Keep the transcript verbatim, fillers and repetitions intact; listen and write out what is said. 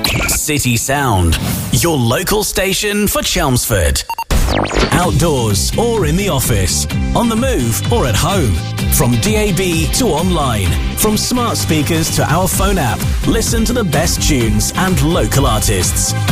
City Sound, your local station for Chelmsford. Outdoors or in the office, on the move or at home. From D A B to online, from smart speakers to our phone app, listen to the best tunes and local artists.